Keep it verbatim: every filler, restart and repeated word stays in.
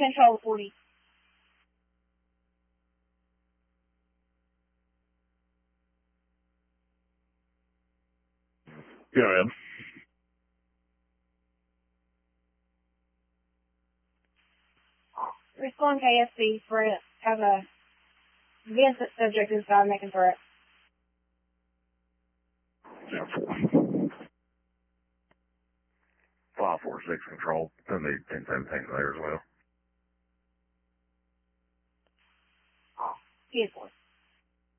Control forty. Go ahead. Respond K S C for it. Have a Vincent subject inside making threat. Yeah, four. Five, four, six control. Then the ten seventeen there as well. He is four.